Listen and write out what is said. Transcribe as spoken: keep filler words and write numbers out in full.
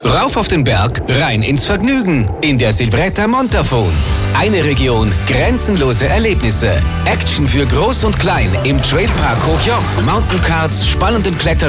Rauf auf den Berg, rein ins Vergnügen in der Silvretta Montafon. Eine Region, grenzenlose Erlebnisse. Action für Groß und Klein im Trailpark Hochjoch. Mountaincards, spannenden Kletter